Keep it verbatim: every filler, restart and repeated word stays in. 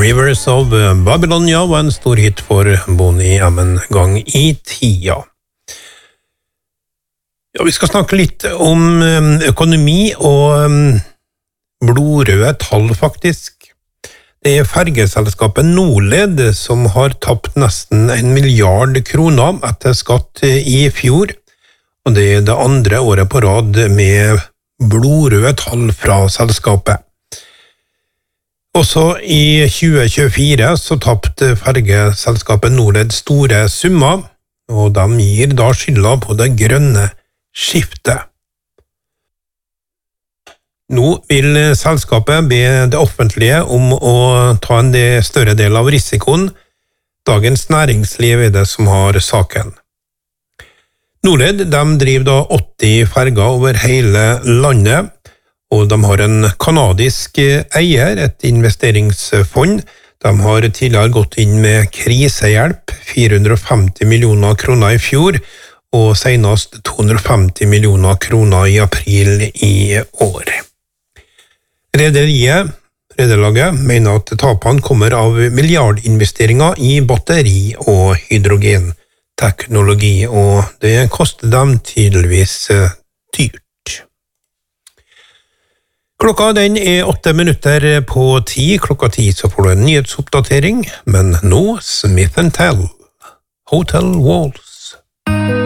Rivers of Babylonia var en stor hit for Boney M en gang i tida. Ja, vi skal snakke litt om økonomi og blodrøde tall, faktisk. Det er fergeselskapet Norled som har tapt nesten en milliard kroner etter skatt i fjor, og det er det andre året på rad med blodrøde tall fra selskapet. Også i tjue tjuefire så tappte fergeselskapet Norled store summer, og de gir da skylda på det grønne skiftet. Nå vil selskapet be det offentlige om å ta en større del av risikoen. Dagens Næringsliv er det som har saken. Norled de driver da åtti ferger over hele landet, og de har en kanadisk eier, et investeringsfond. De har tidligere gått inn med krisehjelp, fire hundre og femti millioner kroner i fjor, og senest to hundre og femti millioner kroner i april i år. Rederiet, Redelaget, mener at tapene kommer av milliardinvesteringer i batteri- og hydrogenteknologi, og det koster dem tydeligvis dyrt. Klokka den er åtte minutter på ti, klokka ti så får du en nyhetsoppdatering, men nå Smith and Tell, Hotel Walls.